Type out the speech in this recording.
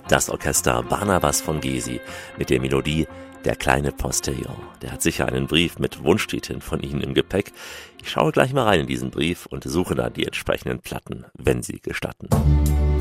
Das Orchester Barnabas von Gesi mit der Melodie Der kleine Postillon. Der hat sicher einen Brief mit Wunschtiteln von Ihnen im Gepäck. Ich schaue gleich mal rein in diesen Brief und suche dann die entsprechenden Platten, wenn Sie gestatten.